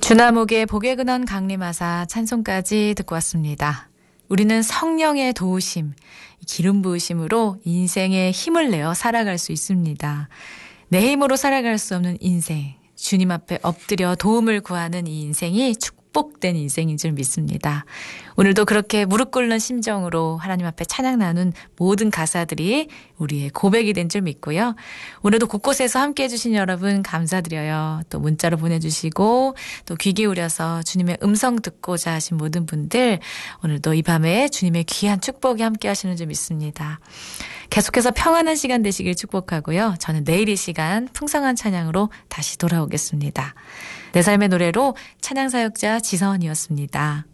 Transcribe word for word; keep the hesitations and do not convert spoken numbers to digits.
주나목의 복에 근원 강림하사 찬송까지 듣고 왔습니다. 우리는 성령의 도우심, 기름 부으심으로 인생에 힘을 내어 살아갈 수 있습니다. 내 힘으로 살아갈 수 없는 인생, 주님 앞에 엎드려 도움을 구하는 이 인생이 축복된 인생인 줄 믿습니다. 오늘도 그렇게 무릎 꿇는 심정으로 하나님 앞에 찬양 나눈 모든 가사들이 우리의 고백이 된 줄 믿고요. 오늘도 곳곳에서 함께해 주신 여러분 감사드려요. 또 문자로 보내주시고 또 귀 기울여서 주님의 음성 듣고자 하신 모든 분들 오늘도 이 밤에 주님의 귀한 축복이 함께 하시는 줄 믿습니다. 계속해서 평안한 시간 되시길 축복하고요. 저는 내일 이 시간 풍성한 찬양으로 다시 돌아오겠습니다. 내 삶의 노래로 찬양사역자 지서원이었습니다.